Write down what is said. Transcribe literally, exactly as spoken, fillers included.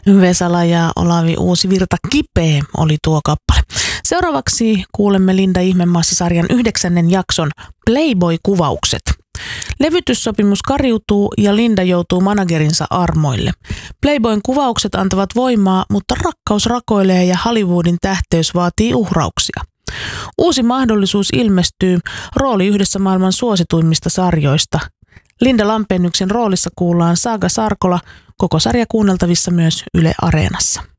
Vesala ja Olavi Uusivirta Kipeä oli tuo kappale. Seuraavaksi kuulemme Linda Ihmemaassa-sarjan yhdeksännen jakson Playboy-kuvaukset. Levytyssopimus kariutuu ja Linda joutuu managerinsa armoille. Playboyn kuvaukset antavat voimaa, mutta rakkaus rakoilee ja Hollywoodin tähteys vaatii uhrauksia. Uusi mahdollisuus ilmestyy, rooli yhdessä maailman suosituimmista sarjoista. Linda Lampeenyksen roolissa kuullaan Saga Sarkola, koko sarja kuunneltavissa myös Yle Areenassa.